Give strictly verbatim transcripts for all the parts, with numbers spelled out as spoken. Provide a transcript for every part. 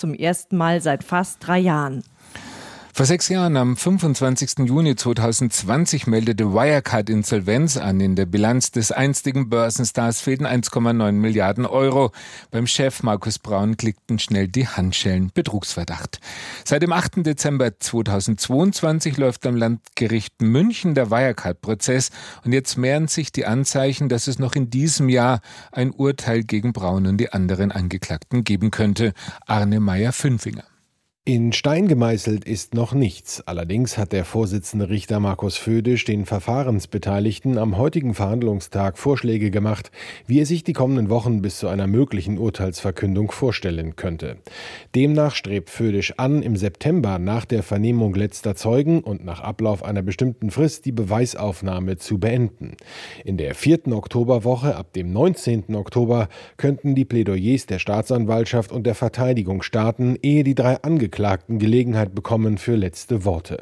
zum ersten Mal seit fast drei Jahren. Vor sechs Jahren, am fünfundzwanzigsten Juni zweitausendzwanzig, meldete Wirecard Insolvenz an. In der Bilanz des einstigen Börsenstars fehlten eins Komma neun Milliarden Euro. Beim Chef Markus Braun klickten schnell die Handschellen. Betrugsverdacht. Seit dem achten Dezember zweitausendzweiundzwanzig läuft am Landgericht München der Wirecard-Prozess. Und jetzt mehren sich die Anzeichen, dass es noch in diesem Jahr ein Urteil gegen Braun und die anderen Angeklagten geben könnte. Arne Meyer-Fünfinger. In Stein gemeißelt ist noch nichts. Allerdings hat der Vorsitzende Richter Markus Födisch den Verfahrensbeteiligten am heutigen Verhandlungstag Vorschläge gemacht, wie er sich die kommenden Wochen bis zu einer möglichen Urteilsverkündung vorstellen könnte. Demnach strebt Födisch an, im September nach der Vernehmung letzter Zeugen und nach Ablauf einer bestimmten Frist die Beweisaufnahme zu beenden. In der vierten Oktoberwoche ab dem neunzehnten Oktober könnten die Plädoyers der Staatsanwaltschaft und der Verteidigung starten, ehe die drei Angeklagten Gelegenheit bekommen für letzte Worte.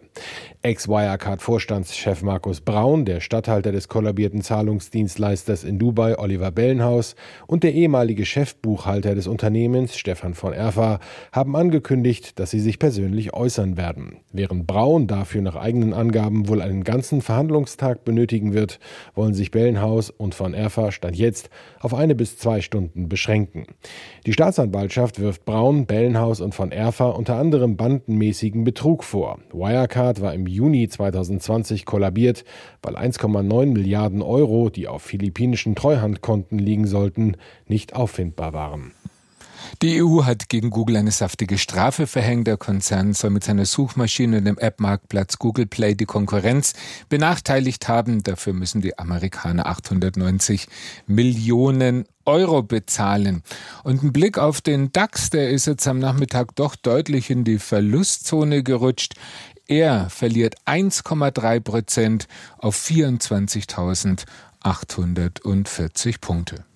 Ex-Wirecard-Vorstandschef Markus Braun, der Statthalter des kollabierten Zahlungsdienstleisters in Dubai Oliver Bellenhaus und der ehemalige Chefbuchhalter des Unternehmens Stefan von Erfa haben angekündigt, dass sie sich persönlich äußern werden. Während Braun dafür nach eigenen Angaben wohl einen ganzen Verhandlungstag benötigen wird, wollen sich Bellenhaus und von Erfa Stand jetzt auf eine bis zwei Stunden beschränken. Die Staatsanwaltschaft wirft Braun, Bellenhaus und von Erfa unter anderem bandenmäßigen Betrug vor. Wirecard war im Juni zweitausendzwanzig kollabiert, weil eins Komma neun Milliarden Euro, die auf philippinischen Treuhandkonten liegen sollten, nicht auffindbar waren. Die E U hat gegen Google eine saftige Strafe verhängt. Der Konzern soll mit seiner Suchmaschine und dem App-Marktplatz Google Play die Konkurrenz benachteiligt haben. Dafür müssen die Amerikaner achthundertneunzig Millionen Euro bezahlen. Und ein Blick auf den DAX, der ist jetzt am Nachmittag doch deutlich in die Verlustzone gerutscht. Er verliert eins Komma drei Prozent auf vierundzwanzigtausendachthundertvierzig Punkte.